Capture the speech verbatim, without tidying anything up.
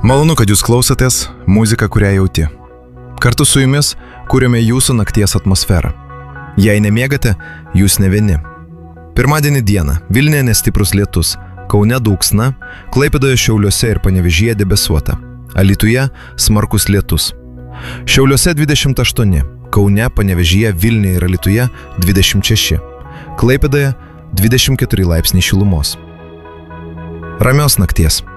Malonu, kad jūs klausotės muziką, kurią jauti. Kartu su jumis kūrėme jūsų nakties atmosferą. Jei nemiegate, jūs ne vieni. Pirmadienį dieną Vilniuje nestiprus lietus, Kaune dulksna, Klaipėdoje, Šiauliuose ir Panevėžyje debesuota, Alytuje smarkus lietus. Šiauliuose dvidešimt aštuoni, Kaune, Panevėžyje, Vilniuje ir Alytuje dvidešimt šeši, Klaipėdoje dvidešimt keturi laipsniai šilumos. Ramios nakties.